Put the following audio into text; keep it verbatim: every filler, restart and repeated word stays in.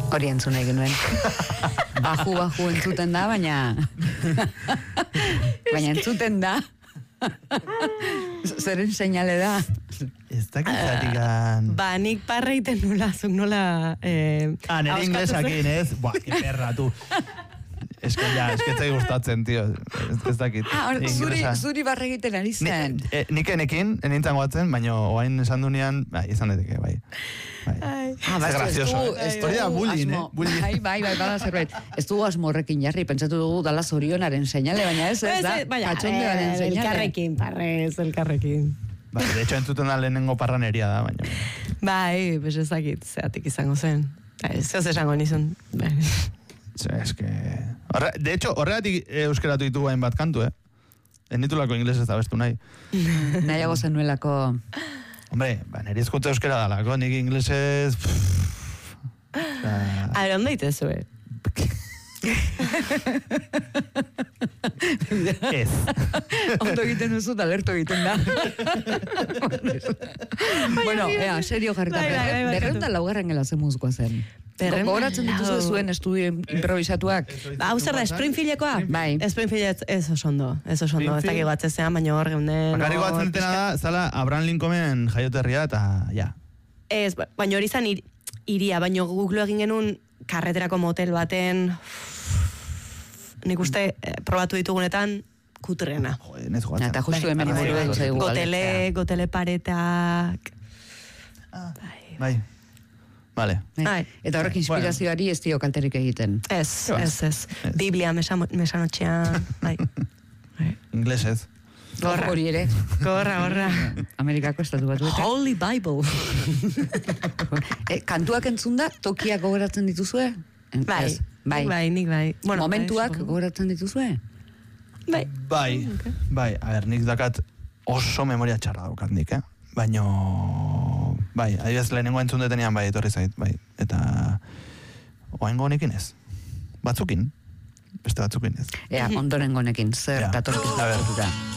Hori entzun egin nuen. Baju, baju entzuten da, baina... baina entzuten da. Zeren seinale da. Ez dakizatikan... Ba, nik parra iten nula, zuk nola... Eh, ah, nire inglesakin, ez? Buah, que perra, tu. Ez que ja, ez que etzai gustatzen, tio. Ez, ez dakit. Ah, or, zuri, zuri barra egiten ari zen. Ni, e, nik enekin, enintzen guatzen, baina oain esan dunean, bai, izan daiteke, bai. Bai. Ah, ba, gracioso. Hori da bullying, eh? Bullying. Bai, bai, bai, bada zerbait. Ez dugu asmorrekin jarri, pentsatu dugu dala zorionaren seinale, baina ez, ez da, katxondearen seinale. Elkarrekin, parrez, elkarrekin. Bai, de hecho, entzuten da lehenengo parraneria da, baina. Bai, pues ezakit, zeatik izango zen. Ez ez esango nizun. Bai. Es que... Horre, de hecho, horregatik euskeratu ditugu hain bat kantu, eh? Enitulako inglesez da bestu nahi. Nahiago zenuelako... Hombre, ba, nire izkutu euskera dalako, nik inglesez... A ver, ondo itezu, eh? Ez. Ondo egiten duzu, talerto egiten da. Bueno, ea, serio jarrita. Berreunda laugarren gela zen muzikoa zen. Gogoratzen dituzu zuen estudio improvisatuak. Hau zer da, Springfieldekoa? Bai. Springfield ez oso ondo, ez oso ondo, ez dakik batzezean, baina hor geunden... Bakarrik batzen dutena da, zala Abraham Lincolnen jaioterria eta, ja. Ez, baina hori zan iria, baina Google egin genuen karreterako motel baten, nik uste probatu ditugunetan, kutrena. Joder, nezu gatzen. Eta justu hemen iburu edo zaigu. Gotele, gotele paretak... Bai. Vale. Bai. Eta horrek inspirazioari ez dio kalterik egiten. Ez, ez, ez. Biblia mesanotxean, bai. Inglesez. Gorra. Hori ere. Gorra, gorra. Amerikako estatu batu. Holy Bible. e, kantuak entzunda, tokiak gogoratzen dituzue? Bai. Bai, nik bai, nik bai. Bueno, momentuak gogoratzen dituzue? Bai. Bai, bai. A ber, nik dakat oso memoria txarra daukat nik, eh? Baina... Bai, adibidez lehenengo entzun detenean bai, etorri zait, bai. Eta oaingo honekin ez. Batzukin. Beste batzukin ez. Ea, ondoren honekin, zer, datorkiz da.